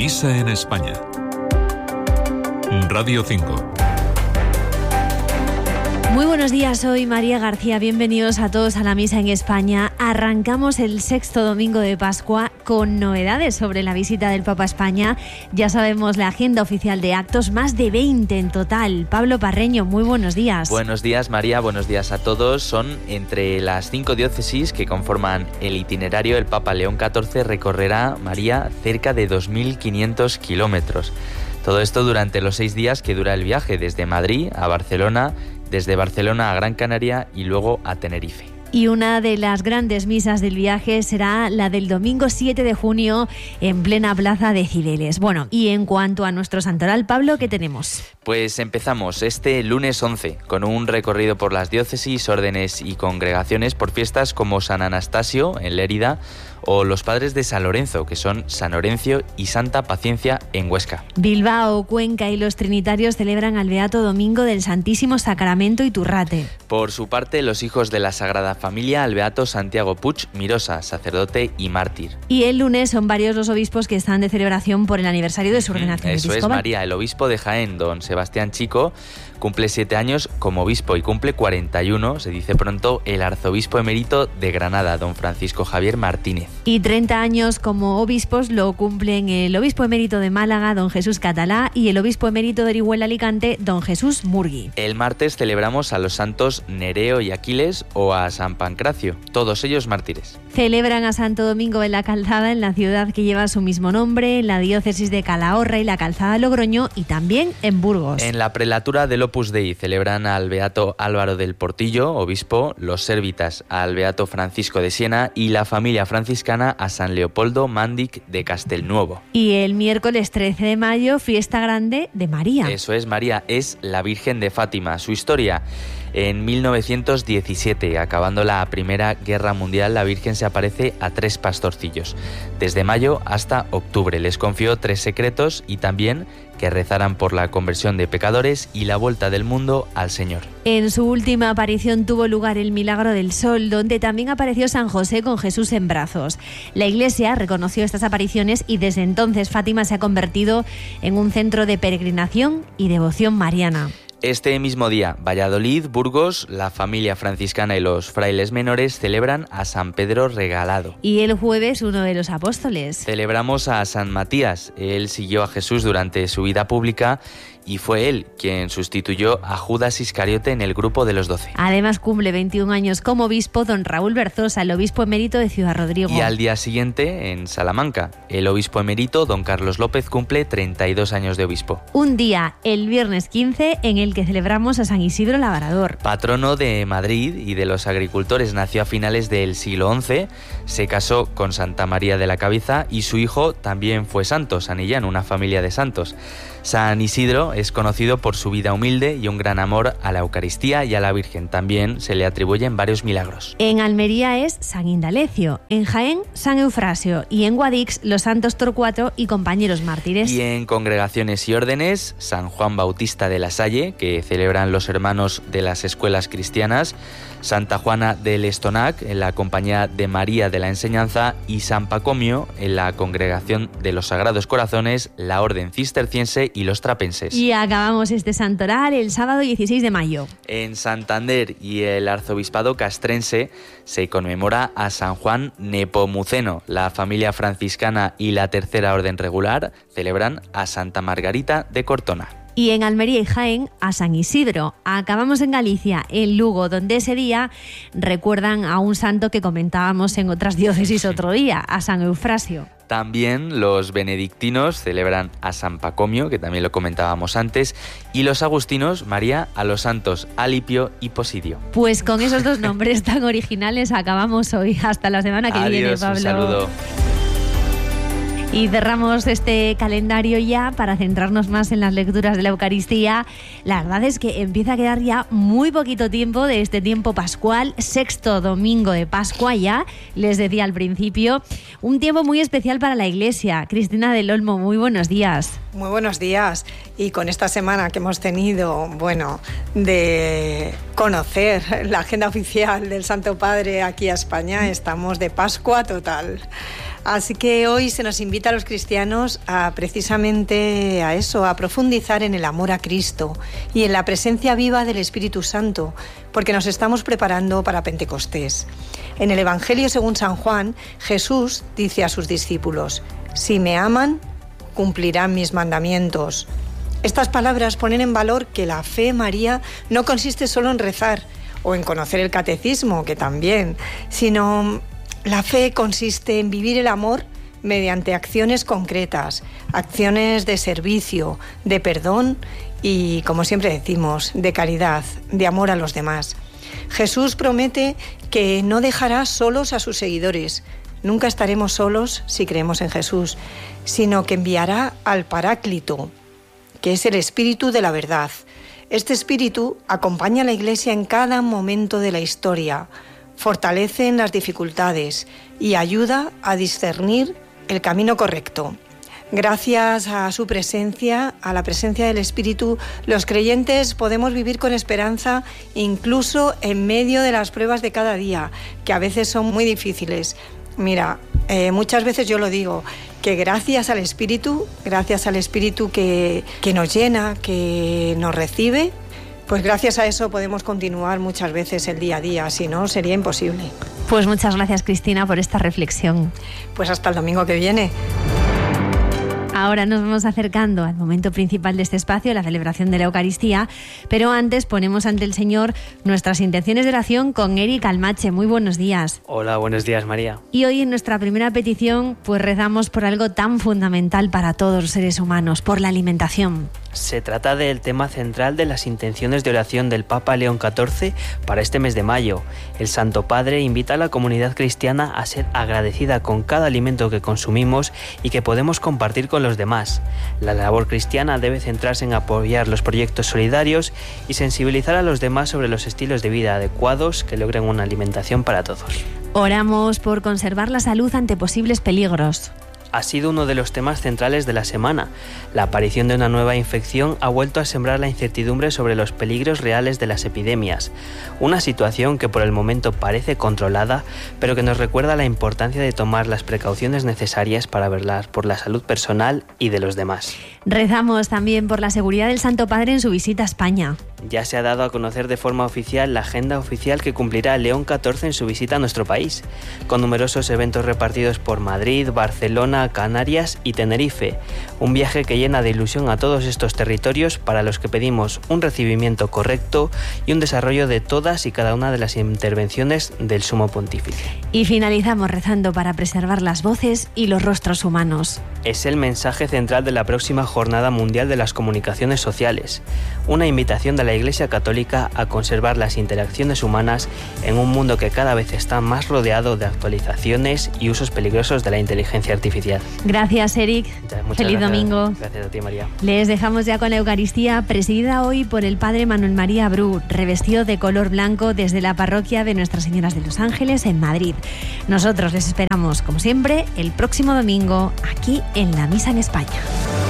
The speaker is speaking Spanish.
Misa en España. Radio 5. Muy buenos días, soy María García, bienvenidos a todos a la Misa en España. Arrancamos el sexto domingo de Pascua con novedades sobre la visita del Papa a España. Ya sabemos la agenda oficial de actos, más de 20 en total. Pablo Parreño, muy buenos días. Buenos días, María, buenos días a todos. Son entre las 5 diócesis que conforman el itinerario. El Papa León XIV recorrerá, María, cerca de 2.500 kilómetros. Todo esto durante los 6 días que dura el viaje desde Madrid a Barcelona, desde Barcelona a Gran Canaria y luego a Tenerife. Y una de las grandes misas del viaje será la del domingo 7 de junio en plena plaza de Cibeles. Bueno, y en cuanto a nuestro santoral, Pablo, ¿qué tenemos? Pues empezamos este lunes 11 con un recorrido por las diócesis, órdenes y congregaciones por fiestas como San Anastasio en Lérida o los padres de San Lorenzo, que son San Orencio y Santa Paciencia en Huesca. Bilbao, Cuenca y los trinitarios celebran al Beato Domingo del Santísimo Sacramento Iturrate. Por su parte, los hijos de la Sagrada Familia, al Beato Santiago Puig Mirosa, sacerdote y mártir. Y el lunes son varios los obispos que están de celebración por el aniversario de su ordenación episcopal. Eso es, María. El obispo de Jaén, don Sebastián Chico, cumple 7 años como obispo y cumple 41, se dice pronto, el arzobispo emérito de Granada, don Francisco Javier Martínez. Y 30 años como obispos lo cumplen el obispo emérito de Málaga, don Jesús Catalá, y el obispo emérito de Orihuela Alicante, don Jesús Murgui. El martes celebramos a los santos Nereo y Aquiles o a San Pancracio, todos ellos mártires. Celebran a Santo Domingo en la Calzada, en la ciudad que lleva su mismo nombre, en la diócesis de Calahorra y la Calzada Logroño, y también en Burgos. En la prelatura del Opus Dei celebran al Beato Álvaro del Portillo, obispo, los sérvitas al Beato Francisco de Siena y la familia franciscana a San Leopoldo Mándic de Castelnuovo. Y el miércoles 13 de mayo, fiesta grande de María. Eso es, María, es la Virgen de Fátima. Su historia: en 1917, acabando la Primera Guerra Mundial, la Virgen se aparece a 3 pastorcillos. Desde mayo hasta octubre les confió 3 secretos y también que rezaran por la conversión de pecadores y la vuelta del mundo al Señor. En su última aparición tuvo lugar el Milagro del Sol, donde también apareció San José con Jesús en brazos. La Iglesia reconoció estas apariciones y desde entonces Fátima se ha convertido en un centro de peregrinación y devoción mariana. Este mismo día, Valladolid, Burgos, la familia franciscana y los frailes menores celebran a San Pedro Regalado. Y el jueves, uno de los apóstoles. Celebramos a San Matías. Él siguió a Jesús durante su vida pública y fue él quien sustituyó a Judas Iscariote en el grupo de los 12. Además cumple 21 años como obispo don Raúl Berzosa, el obispo emérito de Ciudad Rodrigo. Y al día siguiente, en Salamanca, el obispo emérito don Carlos López cumple 32 años de obispo. Un día, el viernes 15, en el que celebramos a San Isidro Labrador. Patrono de Madrid y de los agricultores, nació a finales del siglo XI, se casó con Santa María de la Cabeza y su hijo también fue santo, San Illán, una familia de santos. San Isidro es conocido por su vida humilde y un gran amor a la Eucaristía y a la Virgen. También se le atribuyen varios milagros. En Almería es San Indalecio, en Jaén San Eufrasio y en Guadix los santos Torcuato y compañeros mártires. Y en congregaciones y órdenes, San Juan Bautista de la Salle, que celebran los hermanos de las escuelas cristianas, Santa Juana del Estonac, en la Compañía de María de la Enseñanza, y San Pacomio, en la Congregación de los Sagrados Corazones, la Orden Cisterciense y los Trapenses. Y acabamos este santoral el sábado 16 de mayo. En Santander y el Arzobispado Castrense se conmemora a San Juan Nepomuceno. La familia franciscana y la Tercera Orden Regular celebran a Santa Margarita de Cortona. Y en Almería y Jaén a San Isidro. Acabamos en Galicia, en Lugo, donde ese día recuerdan a un santo que comentábamos en otras diócesis otro día, a San Eufrasio. También los benedictinos celebran a San Pacomio, que también lo comentábamos antes, y los agustinos, María, a los santos Alipio y Posidio. Pues con esos 2 nombres tan originales acabamos hoy. Hasta la semana que viene, Pablo. Un saludo. Y cerramos este calendario ya para centrarnos más en las lecturas de la Eucaristía. La verdad es que empieza a quedar ya muy poquito tiempo de este tiempo pascual, sexto domingo de Pascua ya, les decía al principio, un tiempo muy especial para la Iglesia. Cristina del Olmo, muy buenos días. Muy buenos días. Y con esta semana que hemos tenido, de conocer la agenda oficial del Santo Padre aquí a España, estamos de Pascua total. Así que hoy se nos invita a los cristianos precisamente a eso, a profundizar en el amor a Cristo y en la presencia viva del Espíritu Santo, porque nos estamos preparando para Pentecostés. En el Evangelio según San Juan, Jesús dice a sus discípulos: si me aman, cumplirán mis mandamientos. Estas palabras ponen en valor que la fe, María, no consiste solo en rezar o en conocer el catecismo, que también, sino la fe consiste en vivir el amor mediante acciones concretas, acciones de servicio, de perdón y, como siempre decimos, de caridad, de amor a los demás. Jesús promete que no dejará solos a sus seguidores. Nunca estaremos solos si creemos en Jesús, sino que enviará al Paráclito, que es el Espíritu de la verdad. Este Espíritu acompaña a la Iglesia en cada momento de la historia, fortalece en las dificultades y ayuda a discernir el camino correcto. Gracias a su presencia, a la presencia del Espíritu, los creyentes podemos vivir con esperanza incluso en medio de las pruebas de cada día, que a veces son muy difíciles. Mira, muchas veces yo lo digo, que gracias al Espíritu que nos llena, que nos recibe, pues gracias a eso podemos continuar muchas veces el día a día, si no sería imposible. Pues muchas gracias, Cristina, por esta reflexión. Pues hasta el domingo que viene. Ahora nos vamos acercando al momento principal de este espacio, la celebración de la Eucaristía, pero antes ponemos ante el Señor nuestras intenciones de oración con Eric Almache. Muy buenos días. Hola, buenos días, María. Y hoy en nuestra primera petición, pues rezamos por algo tan fundamental para todos los seres humanos, por la alimentación. Se trata del tema central de las intenciones de oración del Papa León XIV para este mes de mayo. El Santo Padre invita a la comunidad cristiana a ser agradecida con cada alimento que consumimos y que podemos compartir con los demás. La labor cristiana debe centrarse en apoyar los proyectos solidarios y sensibilizar a los demás sobre los estilos de vida adecuados que logren una alimentación para todos. Oramos por conservar la salud ante posibles peligros. Ha sido uno de los temas centrales de la semana. La aparición de una nueva infección ha vuelto a sembrar la incertidumbre sobre los peligros reales de las epidemias. Una situación que por el momento parece controlada, pero que nos recuerda la importancia de tomar las precauciones necesarias para velar por la salud personal y de los demás. Rezamos también por la seguridad del Santo Padre en su visita a España. Ya se ha dado a conocer de forma oficial la agenda oficial que cumplirá León XIV en su visita a nuestro país, con numerosos eventos repartidos por Madrid, Barcelona, Canarias y Tenerife. Un viaje que llena de ilusión a todos estos territorios, para los que pedimos un recibimiento correcto y un desarrollo de todas y cada una de las intervenciones del Sumo Pontífice. Y finalizamos rezando para preservar las voces y los rostros humanos. Es el mensaje central de la próxima Jornada Mundial de las Comunicaciones Sociales, una invitación de la Iglesia Católica a conservar las interacciones humanas en un mundo que cada vez está más rodeado de actualizaciones y usos peligrosos de la inteligencia artificial. Gracias, Eric. Feliz domingo. Gracias a ti, María. Les dejamos ya con la Eucaristía, presidida hoy por el Padre Manuel María Bru, revestido de color blanco desde la parroquia de Nuestras Señoras de los Ángeles en Madrid. Nosotros les esperamos, como siempre, el próximo domingo aquí en la Misa en España.